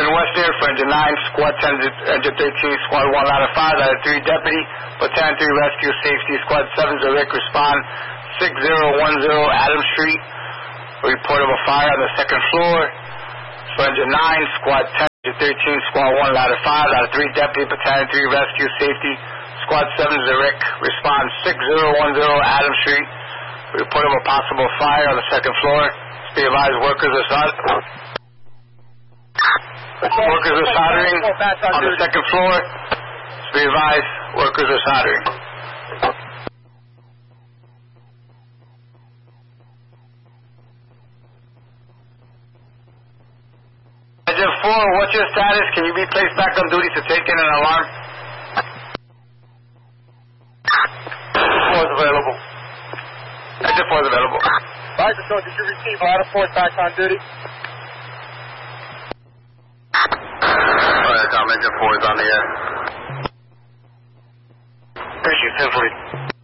Western for Engine 9, Squad 10, Engine 13, Squad 1, Ladder 5, Ladder 3, Deputy, Battalion 3, Rescue, Safety, Squad 7, Zurich, respond 6010 Adams Street. Report of a fire on the second floor. For Engine 9, Squad 10, Engine 13, Squad 1, Ladder 5, Ladder 3, Deputy, Battalion 3, Rescue, Safety, Squad 7, Zurich, respond 6010 Adams Street. Report of a possible fire on the second floor. Be advised, workers are soldering on the second floor. Be advised, workers are soldering. Engine 4, what's your status? Can you be placed back on duty to take in an alarm? 4 is available. Engine 4 is available. Roger, so did you receive ladder 4 back on duty? Alright, Tom, Engine 4 is on the air. Appreciate it, 1040.